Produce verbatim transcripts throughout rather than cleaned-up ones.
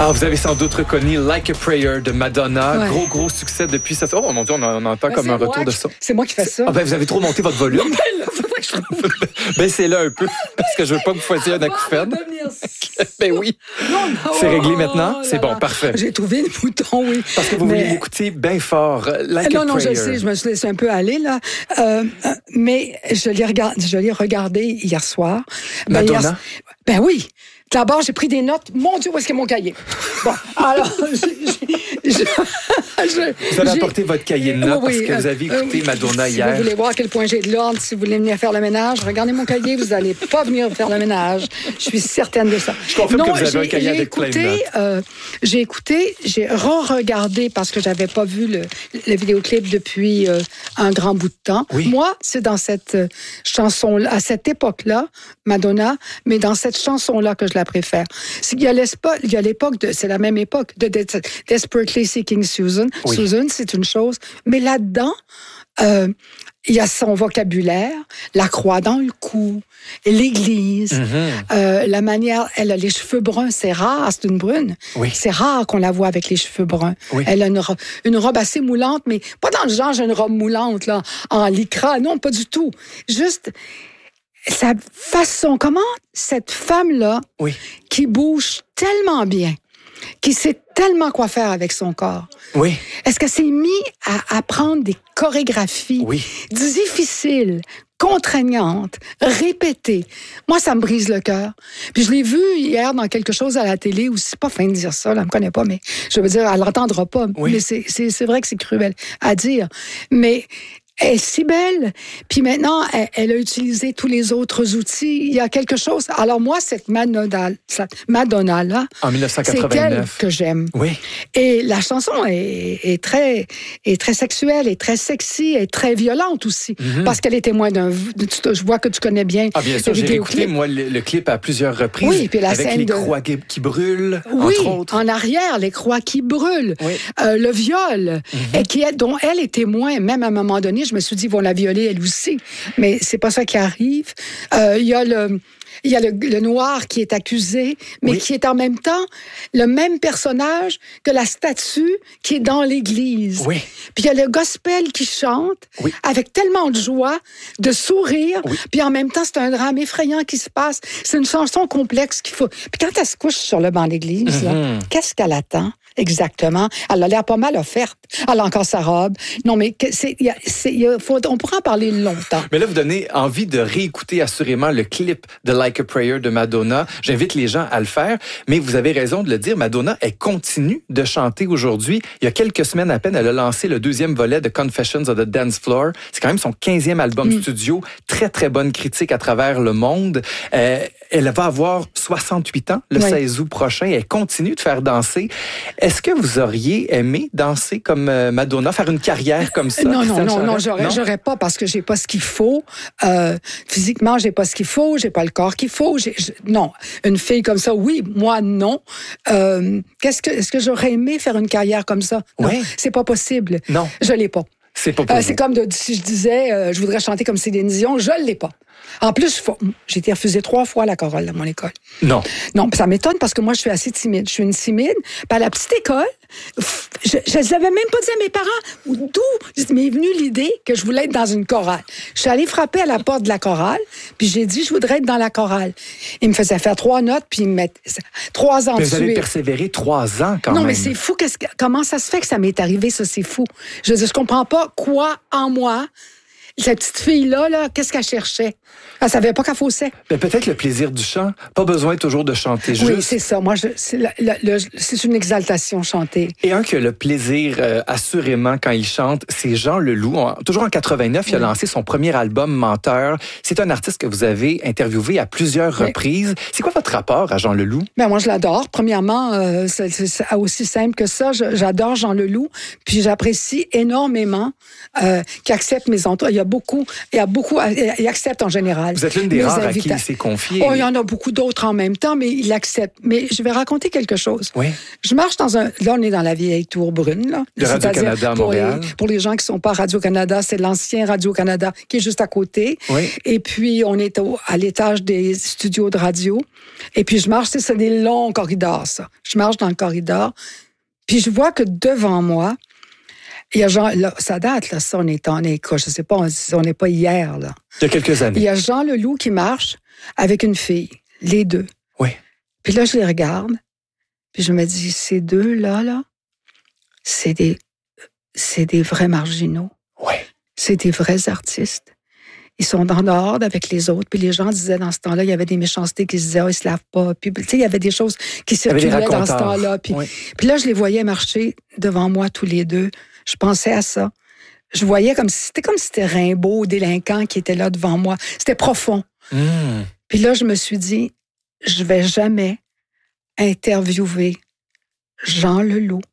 Ah, vous avez sans doute reconnu Like a Prayer de Madonna. Ouais. Gros, gros succès depuis ça. Oh mon Dieu, on, on entend Ben, comme un retour moi de qui- ça. C'est moi qui fais ça. Ah ben, vous avez trop monté votre volume. Ben là, faudrait que je trouve- Baissez-le un peu, parce que je veux pas que vous fassiez un acouphène. Avant de devenir- Ben oui. Non, non. C'est réglé maintenant? Oh C'est là bon, là. parfait. J'ai trouvé le bouton, oui. Parce que vous Mais- voulez l'écouter bien fort. Like non, a non, Prayer. je sais, je me suis laissé un peu aller, là. Euh, euh, mais je l'ai regardé, je l'ai regardé hier soir. Ben, Madonna? hier- ben oui. D'abord, j'ai pris des notes. Mon Dieu, où est-ce que mon cahier? Bon, alors, j'ai- j'ai- je- Vous avez j'ai- apporté votre cahier de notes Oui, oui, parce que vous euh, avez écouté euh, Madonna si hier. vous voulez voir à quel point j'ai de l'ordre, si vous voulez venir faire le ménage, regardez mon cahier, vous n'allez pas venir faire le ménage. Je suis certaine de ça. Je confirme non, que vous avez j'ai- un cahier j'ai avec plein de écouté, notes. euh, j'ai écouté, j'ai re-regardé parce que j'avais pas vu le, le vidéoclip depuis euh, un grand bout de temps. Oui. Moi, c'est dans cette euh, chanson, à cette époque-là, Madonna, mais dans cette chanson-là que je la préfère. C'est qu'il y a l'espo- il y a l'époque de, c'est la même époque de Des- Desperately Seeking Susan. Oui. Susan, c'est une chose, mais là-dedans, euh, il y a son vocabulaire, la croix dans le cou, l'église, Mm-hmm. euh, la manière, elle a les cheveux bruns, c'est rare, c'est une brune. Oui. C'est rare qu'on la voit avec les cheveux bruns. Oui. Elle a une, ro- une robe assez moulante, mais pas dans le genre, j'ai une robe moulante, là, en lycra, non, pas du tout. Juste, sa façon, comment cette femme-là, Oui. qui bouge tellement bien, qui sait tellement quoi faire avec son corps, Oui. est-ce qu'elle s'est mise à apprendre des chorégraphies Oui. difficiles, contraignantes, répétées? Moi, ça me brise le cœur. Puis je l'ai vu hier dans quelque chose à la télé, où c'est pas fin de dire ça, là, elle me connaît pas, mais je veux dire, elle l'entendra pas. Oui. Mais c'est, c'est, c'est vrai que c'est cruel à dire. Mais elle est si belle. Puis maintenant, elle, elle a utilisé tous les autres outils. Il y a quelque chose. Alors moi, cette Madonna, cette Madonna-là, En dix-neuf cent c'est elle quatre-vingt-neuf. que j'aime. Oui. Et la chanson est, est très, est très sexuelle, est très sexy, est très violente aussi, parce qu'elle est témoin d'un. tu- Je vois que tu connais bien. Ah, bien le sûr, j'ai vidéoclip. écouté, moi, le, le clip à plusieurs reprises. Oui, puis la avec scène les de- croix qui, qui brûlent, Oui, entre autres. en arrière, les croix qui brûlent, Oui. euh, le viol, et qui est, dont elle est témoin. Même à un moment donné, je me suis dit, ils vont la violer elle aussi, mais c'est pas ça qui arrive. Euh, Il y a le Il y a le, le noir qui est accusé, mais Oui. qui est en même temps le même personnage que la statue qui est dans l'église. Oui. Puis il y a le gospel qui chante Oui. avec tellement de joie, de sourire, Oui. puis en même temps, c'est un drame effrayant qui se passe. C'est une chanson complexe qu'il faut... Puis quand elle se couche sur le banc d'église, là, Mhm. qu'est-ce qu'elle attend exactement? Elle a l'air pas mal offerte. Elle a encore sa robe. Non, mais que- c'est, il y a- c'est, il y a- faut, on pourra en parler longtemps. Mais là, vous donnez envie de réécouter assurément le clip de Like a Prayer de Madonna. J'invite les gens à le faire. Mais vous avez raison de le dire, Madonna, elle continue de chanter aujourd'hui. Il y a quelques semaines à peine, elle a lancé le deuxième volet de Confessions of the Dance Floor. C'est quand même son quinzième album Mm. studio. Très, très bonne critique à travers le monde. Euh, elle va avoir soixante-huit ans le Oui. seize août prochain. Elle continue de faire danser. Est-ce que vous auriez aimé danser comme euh, Madonna, faire une carrière comme ça? Non, non, Christiane non, non, Charette? j'aurais, j'aurais pas parce que j'ai pas ce qu'il faut. Euh, physiquement, j'ai pas ce qu'il faut, j'ai pas le corps qu'il faut. J'ai, je- non, une fille comme ça, oui, moi non. Euh, qu'est-ce que, est-ce que j'aurais aimé faire une carrière comme ça? Non, Ouais. c'est pas possible. Non. Je l'ai pas. C'est pas pour Euh, vous. c'est comme de, si je disais, euh, je voudrais chanter comme Céline Dion, je l'ai pas. En plus, faut- j'ai été refusée trois fois à la chorale à mon école. Non. Non, ça m'étonne parce que moi, je suis assez timide. Je suis une timide. Puis à la petite école, pff, je ne l'avais même pas dit à mes parents. D'où m'est venue l'idée que je voulais être dans une chorale. Je suis allée frapper à la porte de la chorale, puis j'ai dit, je voudrais être dans la chorale. Ils me faisaient faire trois notes, puis ils me mettaient trois ans Mais de vous avez suite. persévéré trois ans quand Non, même. mais c'est fou. Qu'est-ce que- comment ça se fait que ça m'est arrivé, ça, c'est fou. Je veux dire, je comprends pas quoi en moi, cette petite fille-là, là, qu'est-ce qu'elle cherchait? Elle savait pas qu'elle faussait. Mais peut-être le plaisir du chant. Pas besoin toujours de chanter juste. Oui, c'est ça. Moi, je, c'est, la- la- le- c'est une exaltation chanter. Et un qui a le plaisir, euh, assurément, quand il chante, c'est Jean Leloup. On- toujours en quatre-vingt-neuf, il a Oui. lancé son premier album, Menteur. C'est un artiste que vous avez interviewé à plusieurs Oui. reprises. C'est quoi votre rapport à Jean Leloup? Ben moi, je l'adore. Premièrement, euh, c'est, c'est- c'est aussi simple que ça. Je- j'adore Jean Leloup, puis j'apprécie énormément euh, qu'il accepte mes entrevues. a beaucoup, il y a beaucoup, il accepte en général. Vous êtes l'une des Mes rares à invita- qui il s'est confié. Oh, il y en a beaucoup d'autres en même temps, mais il accepte. Mais je vais raconter quelque chose. Oui. Je marche dans un... Là, on est dans la vieille tour brune, là. De Radio-Canada à pour Montréal. Les, pour les gens qui ne sont pas à Radio-Canada, c'est l'ancien Radio-Canada qui est juste à côté. Oui. Et puis, on est au, à l'étage des studios de radio. Et puis, je marche, c'est ça, des longs corridors, ça. Je marche dans le corridor. Puis, je vois que devant moi, il y a Jean... Là, ça date, là, ça, on est en école. Je ne sais pas, on n'est pas hier, là. Il y a quelques années. Il y a Jean Leloup qui marche avec une fille, les deux. Oui. Puis là, je les regarde, puis je me dis, ces deux-là, là, c'est des, c'est des vrais marginaux. Oui. C'est des vrais artistes. Ils sont en dehors avec les autres. Puis les gens disaient dans ce temps-là, il y avait des méchancetés qui se disaient, oh, ils se lavent pas. Puis, tu sais, il y avait des choses qui circulaient dans ce temps-là. Puis, oui. puis là, je les voyais marcher devant moi tous les deux. Je pensais à ça. Je voyais comme si c'était comme si c'était Rimbaud, délinquant, qui était là devant moi. C'était profond. Mmh. Puis là, je me suis dit, je vais jamais interviewer Jean Leloup,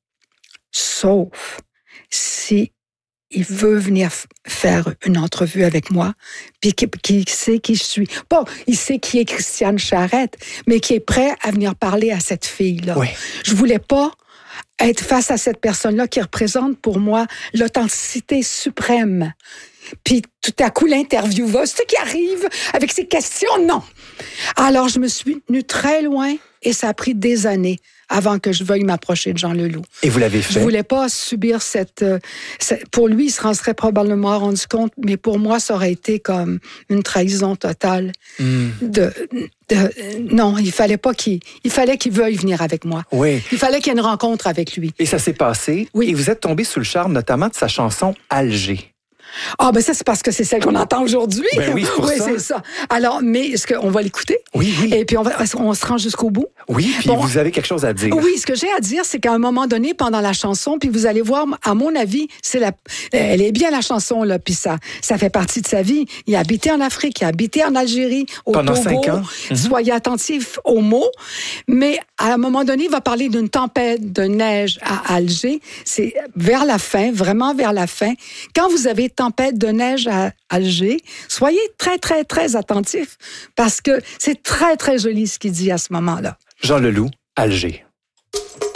sauf si il veut venir f- faire une entrevue avec moi, puis qui, qui sait qui je suis. Pas, il sait qui est Christiane Charette, mais qui est prêt à venir parler à cette fille-là. Oui. Je voulais pas être face à cette personne-là qui représente pour moi l'authenticité suprême. Puis tout à coup, l'intervieweuse, ce qui arrive avec ces questions, non. Alors, je me suis tenue très loin et ça a pris des années avant que je veuille m'approcher de Jean Leloup. Et vous l'avez fait? Je voulais pas subir cette, euh, cette... Pour lui, il se en serait probablement rendu compte, mais pour moi, ça aurait été comme une trahison totale. Mm. De, de, non, il fallait pas qu'il... Il fallait qu'il veuille venir avec moi. Oui. Il fallait qu'il y ait une rencontre avec lui. Et ça s'est passé. Oui. Et vous êtes tombé sous le charme notamment de sa chanson « Alger ». Ah, ben ça, c'est parce que c'est celle qu'on entend aujourd'hui. Ben oui, c'est pour oui, ça. c'est ça. Alors, mais est-ce qu'on va l'écouter? Oui, oui. Et puis, on, va, on se rend jusqu'au bout. Oui, puis Bon, vous avez quelque chose à dire. Oui, ce que j'ai à dire, c'est qu'à un moment donné, pendant la chanson, puis vous allez voir, à mon avis, c'est la, elle est bien la chanson, là, puis ça, ça fait partie de sa vie. Il a habité en Afrique, il a habité en Algérie, au Pendant Togo. cinq ans. Mm-hmm. Soyez attentifs aux mots. Mais à un moment donné, il va parler d'une tempête de neige à Alger. C'est vers la fin, vraiment vers la fin. Quand vous avez tempête de neige à Alger, soyez très, très, très attentifs parce que c'est très, très joli ce qu'il dit à ce moment-là. Jean Leloup, Alger.